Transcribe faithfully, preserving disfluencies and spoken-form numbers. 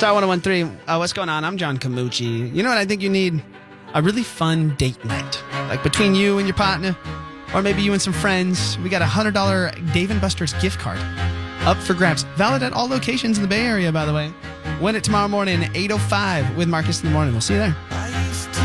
Star one oh one three, uh, what's going on? I'm John Camucci. You know what I think you need? A really fun date night. Like between you and your partner, or maybe you and some friends. We got a one hundred dollars Dave and Buster's gift card up for grabs. Valid at all locations in the Bay Area, by the way. Win it tomorrow morning at eight oh five with Marcus in the Morning. We'll see you there.